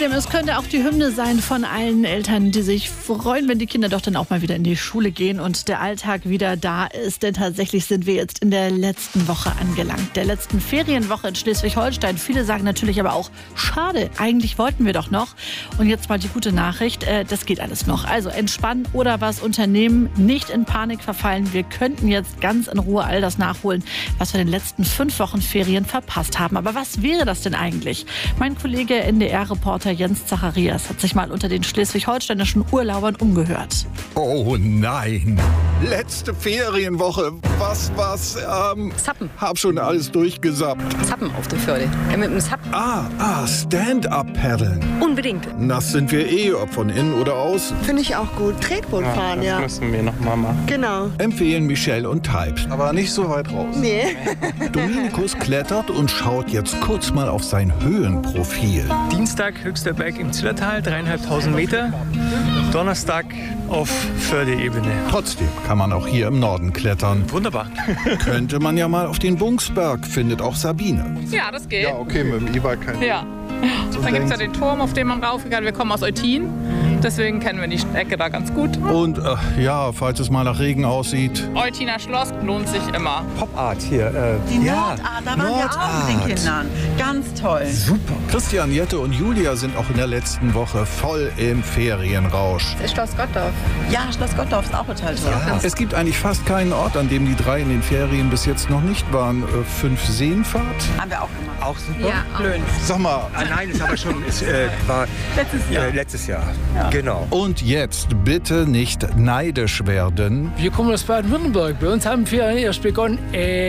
Trotzdem, es könnte auch die Hymne sein von allen Eltern, die sich freuen, wenn die Kinder doch dann auch mal wieder in die Schule gehen und der Alltag wieder da ist. Denn tatsächlich sind wir jetzt in der letzten Woche angelangt, der letzten Ferienwoche in Schleswig-Holstein. Viele sagen natürlich aber auch, schade, eigentlich wollten wir doch noch. Und jetzt mal die gute Nachricht, das geht alles noch. Also entspannen oder was unternehmen, nicht in Panik verfallen. Wir könnten jetzt ganz in Ruhe all das nachholen, was wir in den letzten 5 Wochen Ferien verpasst haben. Aber was wäre das denn eigentlich? Mein Kollege NDR-Reporter Jens Zacharias hat sich mal unter den schleswig-holsteinischen Urlaubern umgehört. Oh nein, letzte Ferienwoche. Was? Zappen. Hab schon alles durchgesappt. Zappen auf der Förde. Mit dem Zappen. Stand-up-Paddeln. Unbedingt. Nass sind wir ob von innen oder außen. Finde ich auch gut. Tretboot fahren, ja. Das müssen wir noch mal machen. Genau. Empfehlen Michelle und Types. Aber nicht so weit raus. Nee. Dominikus klettert und schaut jetzt kurz mal auf sein Höhenprofil. Dienstag höchster Berg im Zillertal, 3.500 Meter. Donnerstag auf Fördeebene. Trotzdem kann man auch hier im Norden klettern. Wunderbar. Könnte man ja mal auf den Bungsberg, findet auch Sabine. Ja, das geht. Ja, okay, mit dem E-Bike kein Ja. Dann gibt es ja den Turm, auf den man raufgehen kann. Wir kommen aus Eutin, deswegen kennen wir die Ecke da ganz gut. Und falls es mal nach Regen aussieht. Eutiner Schloss lohnt sich immer. Pop-Art hier. Die Nordart, da waren wir auch mit den Kindern. Ganz toll. Super. Christian, Jette und Julia sind auch in der letzten Woche voll im Ferienrausch. Das ist Schloss Gottorf. Ja, Schloss Gottorf ist auch total toll. Ja. Es gibt eigentlich fast keinen Ort, an dem die 3 in den Ferien bis jetzt noch nicht waren. 5 Seenfahrt. Haben wir auch gemacht. Auch super. Ja, Blöd. Sag mal, Nein, ist aber schon war letztes Jahr. Ja. Genau. Und jetzt bitte nicht neidisch werden. Wir kommen aus Baden-Württemberg. Bei uns haben Ferien erst begonnen.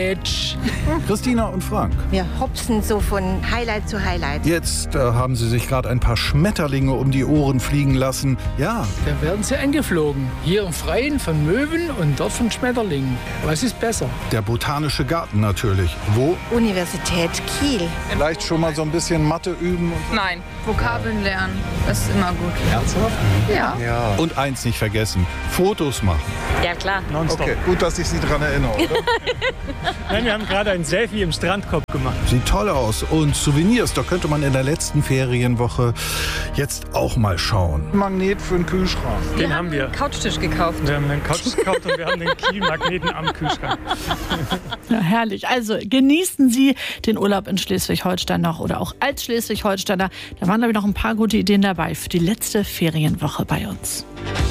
Christina und Frank. Wir hopsen so von Highlight zu Highlight. Jetzt haben sie sich gerade ein paar Schmetterlinge um die Ohren fliegen lassen. Ja, Da werden sie angeflogen. Hier im Freien von Möwen und dort von Schmetterlingen. Was ist besser? der Botanische Garten natürlich. Wo? Universität Kiel. vielleicht schon mal so ein bisschen Mathe üben. Nein. Vokabeln lernen. Das ist immer gut. Ernsthaft? Ja. Ja. Und eins nicht vergessen, Fotos machen. Ja, klar. Nonstop. Okay, gut, dass ich Sie daran erinnere, oder? Nein, wir haben gerade ein Selfie im Strandkorb gemacht. Sieht toll aus. Und Souvenirs, da könnte man in der letzten Ferienwoche jetzt auch mal schauen. Magnet für den Kühlschrank. Den haben wir. Couchtisch gekauft. Wir haben einen Couch gekauft und wir haben den Kiel-Magneten am Kühlschrank. Ja, herrlich. Also genießen Sie den Urlaub in Schleswig-Holstein noch oder auch als Schleswig-Holsteiner. Da waren, glaube ich, noch ein paar gute Ideen dabei für die letzte Ferienwoche bei uns.